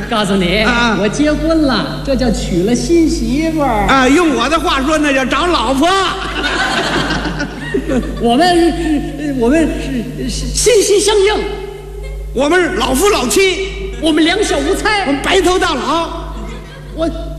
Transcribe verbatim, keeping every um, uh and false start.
告诉你， 啊我结婚了，这叫娶了新媳妇儿。 啊，用我的话说，那叫找老婆。 我们是，我们是是心心相印， 我们老夫老妻， 我们两小无猜。 我们白头到老。 我